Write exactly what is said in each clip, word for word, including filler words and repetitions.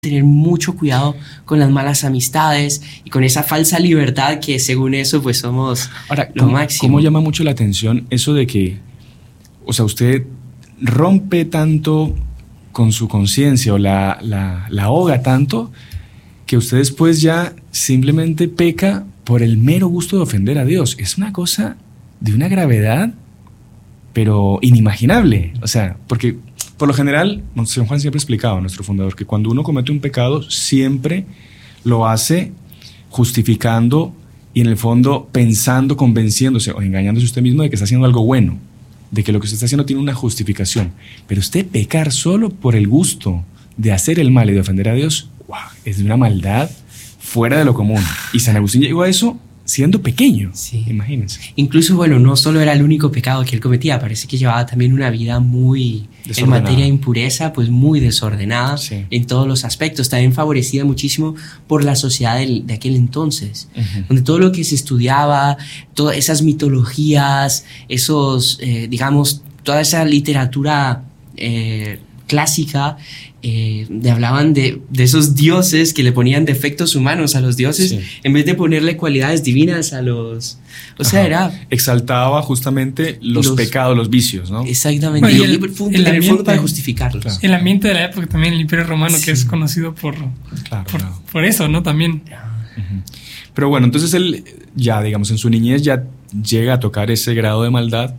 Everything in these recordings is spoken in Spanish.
tener mucho cuidado con las malas amistades y con esa falsa libertad que según eso pues somos Ahora, lo ¿cómo, máximo. ¿cómo llama mucho la atención eso de que, o sea, usted rompe tanto con su conciencia o la, la, la ahoga tanto que usted después ya simplemente peca por el mero gusto de ofender a Dios? Es una cosa de una gravedad, pero inimaginable. O sea, porque por lo general, San Juan siempre explicaba, nuestro fundador, que cuando uno comete un pecado, siempre lo hace justificando y en el fondo pensando, convenciéndose o engañándose usted mismo de que está haciendo algo bueno, de que lo que usted está haciendo tiene una justificación. Pero usted pecar solo por el gusto de hacer el mal y de ofender a Dios, wow, es de una maldad fuera de lo común. Y San Agustín llegó a eso siendo pequeño, sí. Imagínense. Incluso, bueno, no solo era el único pecado que él cometía, parece que llevaba también una vida muy, en materia de impureza, pues muy desordenada, sí. En todos los aspectos, también favorecida muchísimo por la sociedad del, de aquel entonces, uh-huh. Donde todo lo que se estudiaba, todas esas mitologías, esos, eh, digamos, toda esa literatura eh, clásica, Eh, de hablaban de, de esos dioses que le ponían defectos humanos a los dioses, sí. En vez de ponerle cualidades divinas a los... O sea, Ajá. era... Exaltaba justamente los, los pecados, los vicios, ¿no? Exactamente. Bueno, y el, el, el, en el fondo para justificarlos. Claro. El ambiente de la época también, el Imperio Romano, sí. Que es conocido por, claro, por, claro. por eso, ¿no? También. Uh-huh. Pero bueno, entonces él ya, digamos, en su niñez ya llega a tocar ese grado de maldad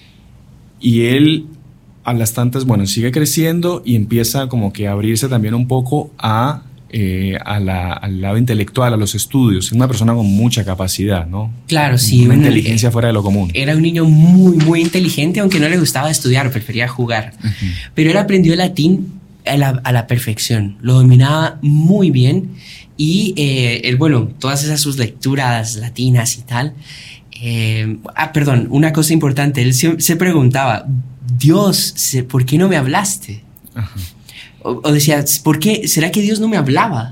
y él... a las tantas, bueno, sigue creciendo y empieza como que a abrirse también un poco a, eh, a la, al lado intelectual, a los estudios. Es una persona con mucha capacidad, ¿no? Claro, sí. Una bueno, inteligencia eh, fuera de lo común. Era un niño muy, muy inteligente, aunque no le gustaba estudiar, prefería jugar. Uh-huh. Pero él aprendió el latín a la, a la perfección, lo dominaba muy bien y, eh, él, bueno, todas esas sus lecturas latinas y tal. Eh, ah, perdón, una cosa importante, él se, se preguntaba... Dios, ¿por qué no me hablaste? O, o decía, ¿por qué? ¿Será que Dios no me hablaba?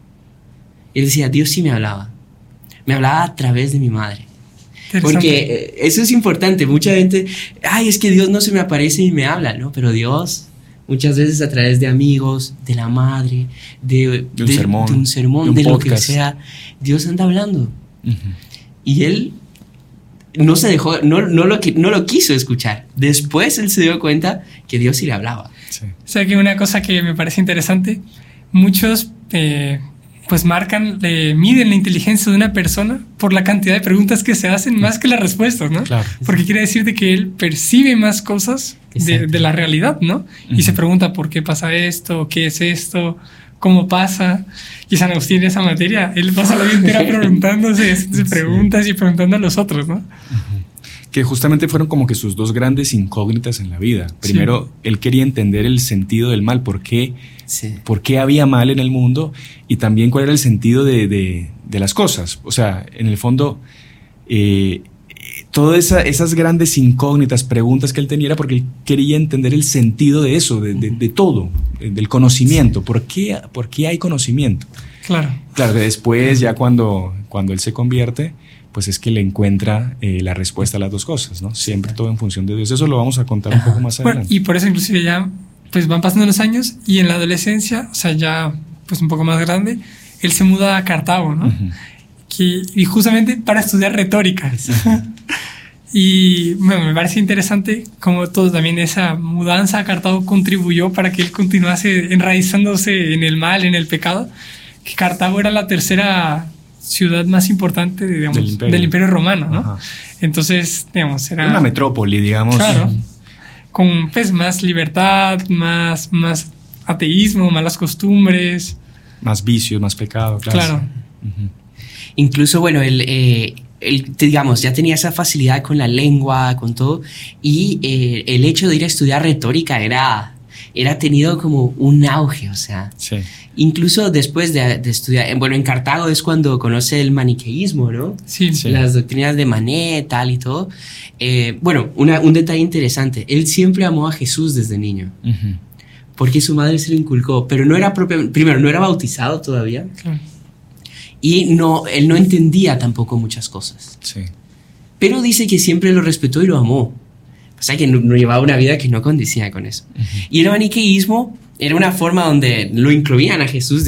Él decía, Dios sí me hablaba. Me hablaba a través de mi madre. Porque eh, eso es importante. Mucha gente, ay, es que Dios no se me aparece y me habla, ¿no? Pero Dios, muchas veces a través de amigos, de la madre, de, de, un, de, sermón, de un sermón, de, un de lo que sea, Dios anda hablando. Uh-huh. Y él... no se dejó, no, no, lo, no lo quiso escuchar. Después él se dio cuenta que Dios sí le hablaba. Sí. O sea que una cosa que me parece interesante, muchos eh, pues marcan, eh, miden la inteligencia de una persona por la cantidad de preguntas que se hacen más que las respuestas, ¿no? Claro. Porque quiere decir de que él percibe más cosas de, de la realidad, ¿no? Uh-huh. Y se pregunta por qué pasa esto, qué es esto, cómo pasa. Y San Agustín en esa materia, él pasa la vida entera preguntándose sí. preguntas y preguntando a los otros, ¿no? Uh-huh. Que justamente fueron como que sus dos grandes incógnitas en la vida. Primero, sí. Él quería entender el sentido del mal, por qué, sí. por qué había mal en el mundo y también cuál era el sentido de, de, de las cosas. O sea, en el fondo, eh, todas esa, esas grandes incógnitas, preguntas que él tenía era porque él quería entender el sentido de eso, de, de, de todo, del conocimiento. ¿Por qué, por qué hay conocimiento? Claro. Claro, que después ya cuando, cuando él se convierte, pues es que le encuentra eh, la respuesta a las dos cosas, ¿no? Siempre todo en función de Dios. Eso lo vamos a contar un poco más adelante. Bueno, y por eso inclusive ya pues van pasando los años y en la adolescencia, o sea, ya pues un poco más grande, él se muda a Cartago, ¿no? Uh-huh. Que, y justamente para estudiar retórica. Uh-huh. Y bueno, me parece interesante cómo todo también esa mudanza a Cartago contribuyó para que él continuase enraizándose en el mal, en el pecado. Que Cartago era la tercera ciudad más importante, digamos, del Imperio, del imperio Romano, ¿no? Ajá. Entonces, digamos, era una metrópoli, digamos. Claro, con pues más libertad, más, más ateísmo, malas costumbres, más vicios, más pecado. Claro. Claro. Uh-huh. Incluso, bueno, él, eh, él, digamos, ya tenía esa facilidad con la lengua, con todo, y eh, el hecho de ir a estudiar retórica era, era tenido como un auge, o sea, sí. Incluso después de, de estudiar, bueno, en Cartago es cuando conoce el maniqueísmo, ¿no? Sí, sí. Las doctrinas de Manet, tal y todo. Eh, bueno, una, un detalle interesante, él siempre amó a Jesús desde niño, uh-huh. Porque su madre se lo inculcó, pero no era propiamente, primero, no era bautizado todavía, claro. Y no, él no entendía tampoco muchas cosas. Sí. Pero dice que siempre lo respetó y lo amó. O sea, que no, no llevaba una vida que no condecía con eso. Uh-huh. Y el maniqueísmo era una forma donde lo incluían a Jesús